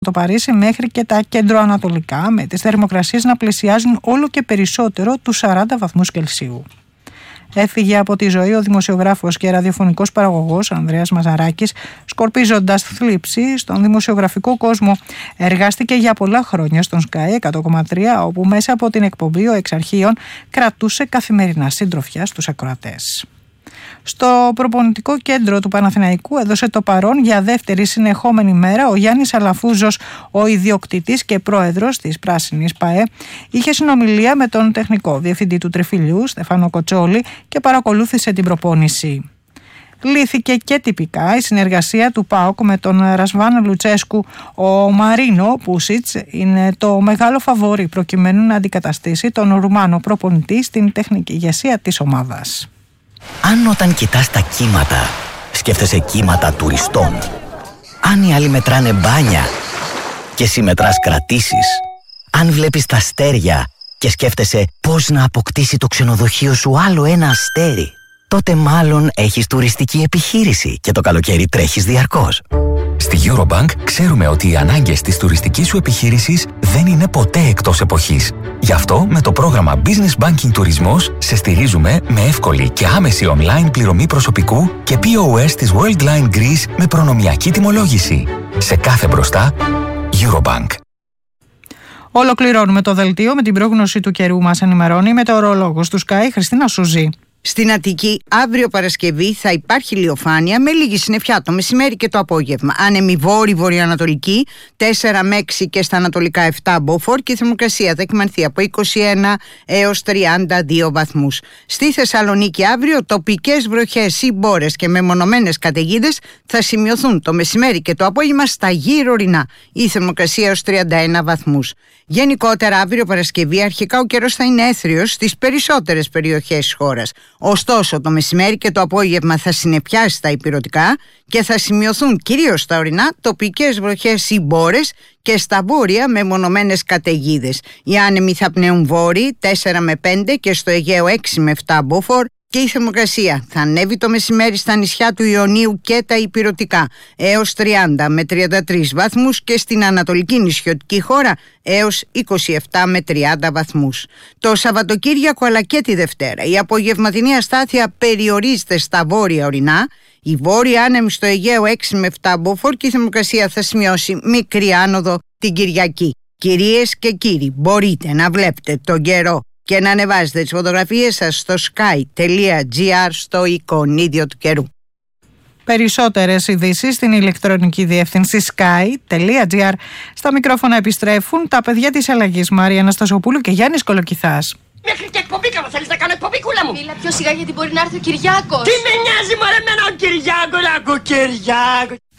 το Παρίσι μέχρι και τα κεντροανατολικά, με τις θερμοκρασίες να πλησιάζουν όλο και περισσότερο τους 40 βαθμούς Κελσίου. Έφυγε από τη ζωή ο δημοσιογράφος και ραδιοφωνικός παραγωγός Ανδρέας Μαζαράκης, σκορπίζοντας θλίψη στον δημοσιογραφικό κόσμο. Εργάστηκε για πολλά χρόνια στον Sky 100,3, όπου μέσα από την εκπομπή ο εξ αρχείων κρατούσε καθημερινά συντροφιά στους ακροατές. Στο προπονητικό κέντρο του Παναθηναϊκού έδωσε το παρόν για δεύτερη συνεχόμενη μέρα ο Γιάννης Αλαφούζος, ο ιδιοκτήτης και πρόεδρος της Πράσινης ΠΑΕ. Είχε συνομιλία με τον τεχνικό διευθυντή του Τριφυλιού, Στεφάνο Κοτσόλη, και παρακολούθησε την προπόνηση. Λύθηκε και τυπικά η συνεργασία του ΠΑΟΚ με τον Ρασβάν Λουτσέσκου. Ο Μαρίνο Πούσιτς είναι το μεγάλο φαβόρι προκειμένου να αντικαταστήσει τον Ρουμάνο προπονητή στην τεχνική ηγεσία της ομάδας. Αν όταν κοιτάς τα κύματα, σκέφτεσαι κύματα τουριστών. Αν οι άλλοι μετράνε μπάνια και εσύ μετράς κρατήσεις. Αν βλέπεις τα αστέρια και σκέφτεσαι πώς να αποκτήσει το ξενοδοχείο σου άλλο ένα αστέρι, τότε μάλλον έχεις τουριστική επιχείρηση και το καλοκαίρι τρέχεις διαρκώς. Στη Eurobank ξέρουμε ότι οι ανάγκες της τουριστικής σου επιχείρησης δεν είναι ποτέ εκτός εποχής. Γι' αυτό με το πρόγραμμα Business Banking Τουρισμός σε στηρίζουμε με εύκολη και άμεση online πληρωμή προσωπικού και POS της Worldline Greece με προνομιακή τιμολόγηση. Σε κάθε μπροστά, Eurobank. Ολοκληρώνουμε το δελτίο με την πρόγνωση του καιρού. Μας ενημερώνει η μετεωρολόγος του Sky, Χριστίνα Σουζή. Στην Αττική, αύριο Παρασκευή θα υπάρχει ηλιοφάνεια με λίγη συννεφιά το μεσημέρι και το απόγευμα. Άνεμη βόρειο-βορειοανατολική, 4 με 6 και στα ανατολικά 7 μποφόρ, και η θερμοκρασία θα εκμανθεί από 21 έως 32 βαθμούς. Στη Θεσσαλονίκη αύριο, τοπικές βροχές ή μπόρες και μεμονωμένες καταιγίδες θα σημειωθούν το μεσημέρι και το απόγευμα στα γύρω ορεινά. Η θερμοκρασία έως 31 βαθμούς. Γενικότερα, αύριο Παρασκευή, αρχικά ο καιρός θα είναι έθριος στις περισσότερες περιοχές της χώρας. Ωστόσο, το μεσημέρι και το απόγευμα θα συννεφιάσει στα ηπειρωτικά και θα σημειωθούν κυρίως στα ορεινά τοπικές βροχές ή μπόρες και στα βόρεια μεμονωμένες καταιγίδες. Οι άνεμοι θα πνέουν βόρειοι 4 με 5 και στο Αιγαίο 6 με 7 μποφόρ. Και η θερμοκρασία θα ανέβει το μεσημέρι στα νησιά του Ιωνίου και τα ηπειρωτικά έως 30 με 33 βαθμούς και στην ανατολική νησιωτική χώρα έως 27 με 30 βαθμούς. Το Σαββατοκύριακο αλλά και τη Δευτέρα η απογευματινή αστάθεια περιορίζεται στα βόρεια ορεινά, η βόρεια άνεμη στο Αιγαίο 6 με 7 μποφόρ και η θερμοκρασία θα σημειώσει μικρή άνοδο την Κυριακή. Κυρίες και κύριοι, μπορείτε να βλέπετε τον καιρό και να ανεβάζετε τις φωτογραφίες σας στο sky.gr στο εικονίδιο του καιρού. Περισσότερες ειδήσεις στην ηλεκτρονική διεύθυνση sky.gr. Στα μικρόφωνα επιστρέφουν τα παιδιά της αλλαγής, Μάρια Αναστασοπούλου και Γιάννης Κολοκυθάς. Μέχρι και εκπομπή κάνω, θέλεις να κάνω εκπομπή, κούλα μου. Μίλα πιο σιγά γιατί μπορεί να έρθει ο Κυριάκος. Τι με νοιάζει μωρέ εμένα ο Κυριάκος, να ακούω Κυριάκος.